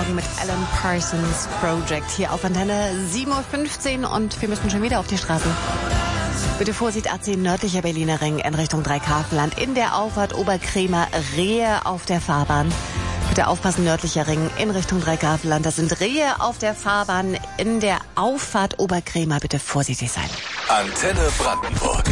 Morgen mit Alan Parsons Project hier auf Antenne 7.15 Uhr und wir müssen schon wieder auf die Straße. Bitte Vorsicht, A10 nördlicher Berliner Ring in Richtung Dreikartenland. In der Auffahrt Oberkrämer Rehe auf der Fahrbahn. Bitte aufpassen, nördlicher Ring in Richtung Dreikartenland. Das sind Rehe auf der Fahrbahn in der Auffahrt Oberkrämer. Bitte vorsichtig sein. Antenne Brandenburg.